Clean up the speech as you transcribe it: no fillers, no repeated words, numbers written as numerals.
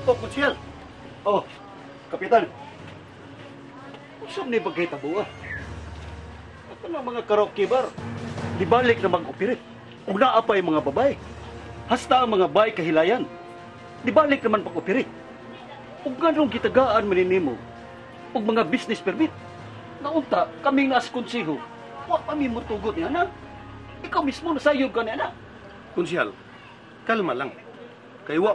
Oh, konsyal. Oh, kapitan. Usap ni pagkita buwa. At mga karaoke bar, libalik na mag-operate. Kung naapay mga babae, hasta ang mga bahay kahilayan, libalik naman pag-operate. Kung ganong kitagaan maninimo, kung mga business permit, naunta kaming naas konsiho, huwag kami mutugot niya na. Ikaw mismo nasayod ka niya na. Konsyal, kalma lang. Kay wa